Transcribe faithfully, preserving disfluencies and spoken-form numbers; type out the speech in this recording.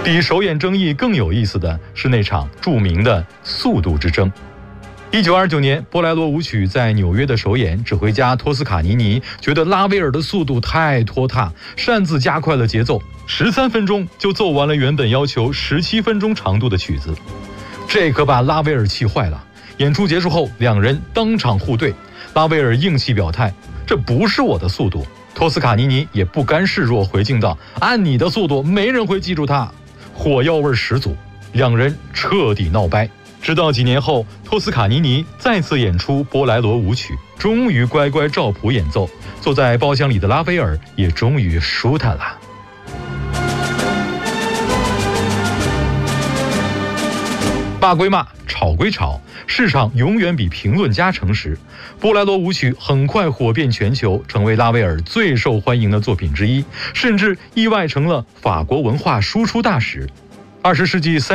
比首演争议更有意思的是那场著名的速度之争。一九二九年，波莱罗舞曲在纽约的首演，指挥家托斯卡尼尼觉得拉威尔的速度太拖沓，擅自加快了节奏，十三分钟就奏完了原本要求十七分钟长度的曲子。这可把拉威尔气坏了。演出结束后，两人当场互怼，拉威尔硬气表态：“这不是我的速度。”托斯卡尼尼也不甘示弱，回敬道：“按你的速度，没人会记住它。”火药味十足，两人彻底闹掰。直到几年后，托斯卡尼尼再次演出波莱罗舞曲，终于乖乖照谱演奏，坐在包厢里的拉威尔也终于舒坦了。骂归骂，吵归吵，市场永远比评论家诚实。波莱罗舞曲很快火遍全球，成为拉威尔最受欢迎的作品之一，甚至意外成了法国文化输出大使。二十世纪三